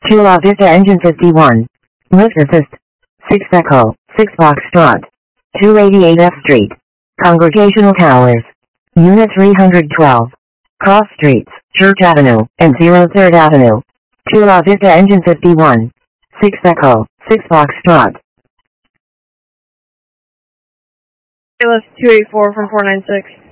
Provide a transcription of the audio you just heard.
2 La Vista Engine 51. Lift Assist. 6 Echo. 6 Foxtrot. 288 F Street. Congregational Towers. Unit 312. Cross Streets, Church Avenue, and 03rd Avenue. 2 La Vista Engine 51. 6 Echo. 6 Foxtrot. List 284 from 496.